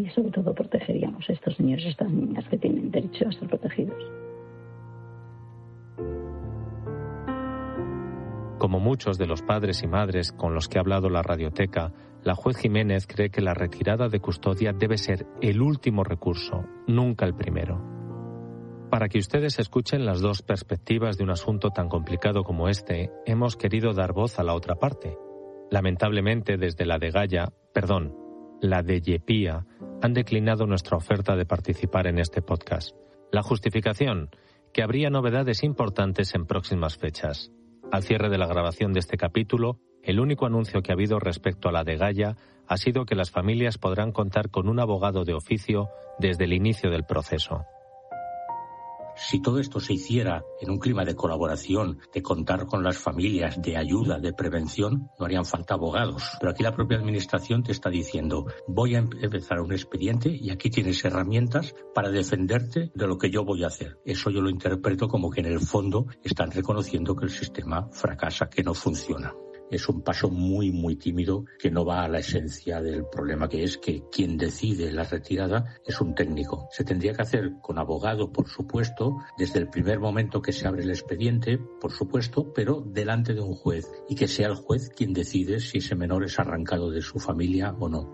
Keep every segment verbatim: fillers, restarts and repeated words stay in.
sobre todo protegeríamos a estos niños y a estas niñas que tienen derecho a ser protegidos. Como muchos de los padres y madres con los que ha hablado la Radioteca, la juez Jiménez cree que la retirada de custodia debe ser el último recurso, nunca el primero. Para que ustedes escuchen las dos perspectivas de un asunto tan complicado como este, hemos querido dar voz a la otra parte. Lamentablemente, desde la de Gaya, perdón, la de Yepía, han declinado nuestra oferta de participar en este podcast. La justificación, que habría novedades importantes en próximas fechas. Al cierre de la grabación de este capítulo, el único anuncio que ha habido respecto a la de Gaya ha sido que las familias podrán contar con un abogado de oficio desde el inicio del proceso. Si todo esto se hiciera en un clima de colaboración, de contar con las familias, de ayuda, de prevención, no harían falta abogados. Pero aquí la propia administración te está diciendo, voy a empezar un expediente y aquí tienes herramientas para defenderte de lo que yo voy a hacer. Eso yo lo interpreto como que en el fondo están reconociendo que el sistema fracasa, que no funciona. Es un paso muy, muy tímido que no va a la esencia del problema, que es que quien decide la retirada es un técnico. Se tendría que hacer con abogado, por supuesto, desde el primer momento que se abre el expediente, por supuesto, pero delante de un juez, y que sea el juez quien decide si ese menor es arrancado de su familia o no.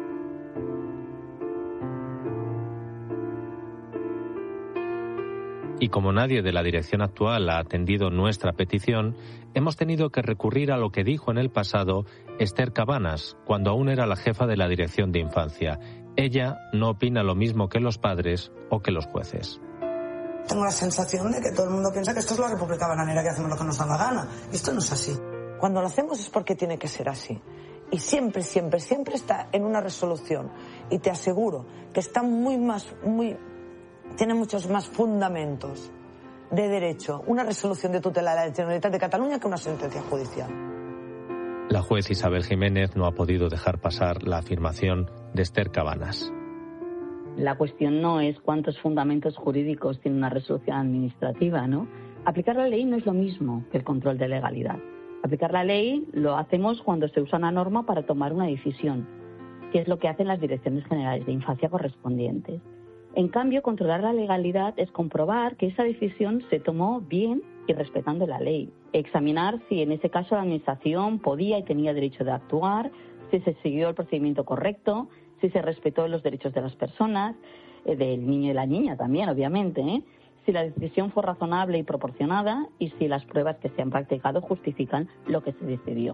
Y como nadie de la dirección actual ha atendido nuestra petición, hemos tenido que recurrir a lo que dijo en el pasado Esther Cabanas, cuando aún era la jefa de la Dirección de Infancia. Ella no opina lo mismo que los padres o que los jueces. Tengo la sensación de que todo el mundo piensa que esto es la República Bananera, que hacemos lo que nos da la gana. Y esto no es así. Cuando lo hacemos es porque tiene que ser así. Y siempre, siempre, siempre está en una resolución. Y te aseguro que está muy más, muy... tiene muchos más fundamentos de derecho una resolución de tutela de la Generalitat de Cataluña que una sentencia judicial. La juez Isabel Jiménez no ha podido dejar pasar la afirmación de Esther Cabanas. La cuestión no es cuántos fundamentos jurídicos tiene una resolución administrativa, ¿no? Aplicar la ley no es lo mismo que el control de legalidad. Aplicar la ley lo hacemos cuando se usa una norma para tomar una decisión, que es lo que hacen las direcciones generales de infancia correspondientes. En cambio, controlar la legalidad es comprobar que esa decisión se tomó bien y respetando la ley. Examinar si en ese caso la administración podía y tenía derecho de actuar, si se siguió el procedimiento correcto, si se respetó los derechos de las personas, eh, del niño y la niña también, obviamente, ¿eh? si la decisión fue razonable y proporcionada y si las pruebas que se han practicado justifican lo que se decidió.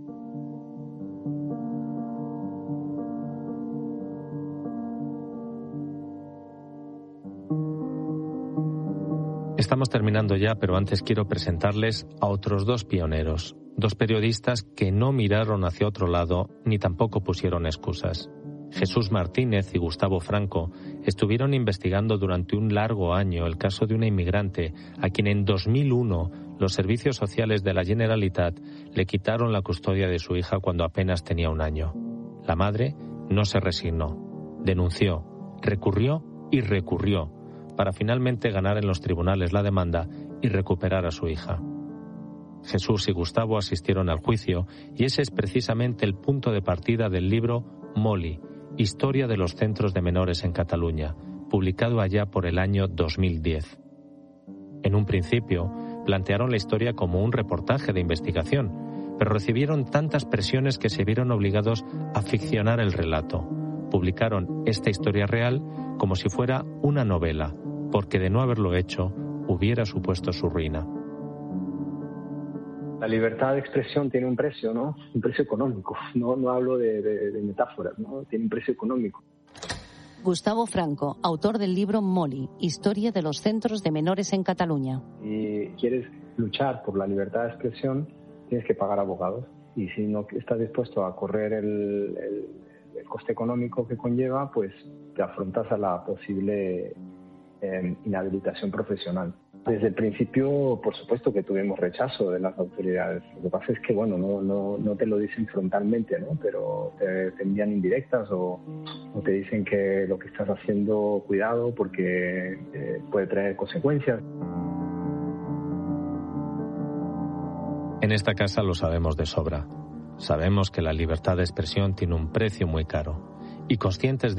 Estamos terminando ya, pero antes quiero presentarles a otros dos pioneros, dos periodistas que no miraron hacia otro lado ni tampoco pusieron excusas. Jesús Martínez y Gustavo Franco estuvieron investigando durante un largo año el caso de una inmigrante a quien en dos mil uno los servicios sociales de la Generalitat le quitaron la custodia de su hija cuando apenas tenía un año. La madre no se resignó, denunció, recurrió y recurrió para finalmente ganar en los tribunales la demanda y recuperar a su hija. Jesús y Gustavo asistieron al juicio y ese es precisamente el punto de partida del libro Molly, Historia de los Centros de Menores en Cataluña, publicado allá por el año dos mil diez. En un principio, plantearon la historia como un reportaje de investigación, pero recibieron tantas presiones que se vieron obligados a ficcionar el relato. Publicaron esta historia real como si fuera una novela, porque de no haberlo hecho, hubiera supuesto su ruina. La libertad de expresión tiene un precio, ¿no? Un precio económico. No, no hablo de, de, de metáforas, ¿no? Tiene un precio económico. Gustavo Franco, autor del libro Molly, Historia de los Centros de Menores en Cataluña. Si quieres luchar por la libertad de expresión, tienes que pagar abogados. Y si no estás dispuesto a correr el, el, el coste económico que conlleva, pues te afrontas a la posible eh, inhabilitación profesional. Desde el principio, por supuesto que tuvimos rechazo de las autoridades. Lo que pasa es que, bueno, no, no, no te lo dicen frontalmente, ¿no? Pero te, te envían indirectas o, o te dicen que lo que estás haciendo, cuidado, porque eh, puede traer consecuencias. En esta casa lo sabemos de sobra. Sabemos que la libertad de expresión tiene un precio muy caro. Y conscientes de